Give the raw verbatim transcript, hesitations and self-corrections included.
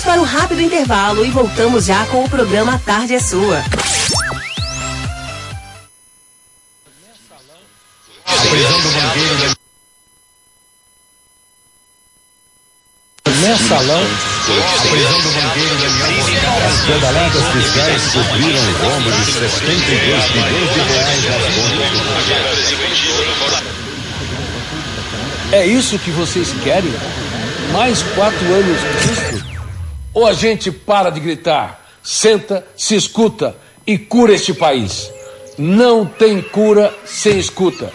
Vamos para um rápido intervalo e voltamos já com o programa Tarde é Sua. A prisão do banqueiro Mensalão, a prisão do banqueiro Daniel. As pedaladas fiscais cobriram o rombo de sessenta e dois milhões de reais nas contas do... É isso que vocês querem? Mais quatro anos disso? Ou a gente para de gritar, senta, se escuta e cura este país? Não tem cura sem escuta.